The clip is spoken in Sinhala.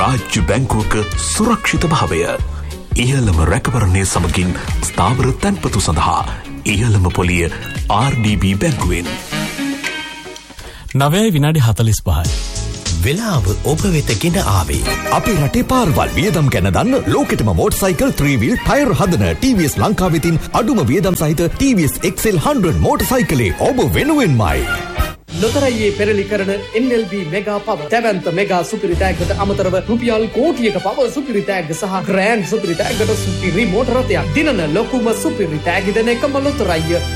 රාජ්‍ය බැංකුවක සුරක්ෂිත භාවය. ඉහළම රැකවරණය සමගින් ස්ථාවර තැන්පතු සඳහා ඉහළම පොලිය RDB බැංකුවෙන්. 9:45 වෙලාව ඔබ වෙත ගෙන ආවේ. අපේ රටේ පාරවල් වියදම් ගැන දන්න ලෝකෙටම මෝටර්සයිකල් 3-wheel ටයර් හදන TVS ලංකාව වෙතින් අඩුම වියදම් සහිත TVS XL 100 මෝටර්සයිකලේ ඔබ වෙනුවෙන්මයි. ලොතරැයියේ පෙරලි කරන NLB මෙගා පවර් දැවැන්ත මෙගා සුපිරි ටැග්ගට අමතරව රුපියල් කෝටියක පවර් සුපිරි ටැග්ග සහ ග්‍රෑන්ඩ් සුපිරි ටැග්ගට සුපිරි මෝටර රථයක් දිනන ලොකුම සුපිරි ටැග් දෙන එකම ලොතරැයිය